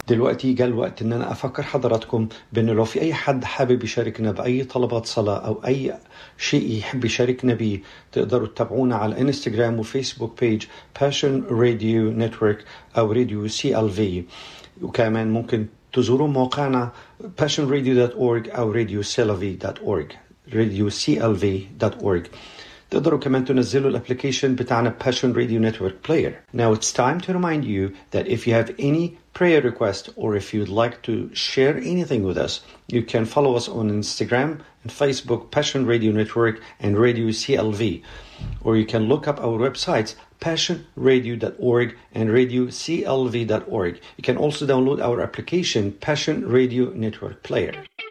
دلوقتي جاء الوقت ان انا افكر حضراتكم بان لو في اي حد حابب يشاركنا باي طلبات صلاة او اي شيء يحب يشاركنا بيه، تقدروا تتابعونا على انستغرام وفيسبوك بيج Passion Radio Network او راديو CLV. وكمان ممكن تزوروا موقعنا passionradio.org او radioclv.org radioclv.org. تقدروا كمان تنزلوا الابليكيشن بتاعنا Passion Radio Network Player. Now it's time to remind you that if you have any prayer request or if you'd like to share anything with us, you can follow us on Instagram and Facebook, Passion Radio Network and Radio CLV. Or you can look up our websites, passionradio.org and radioclv.org. You can also download our application, Passion Radio Network Player.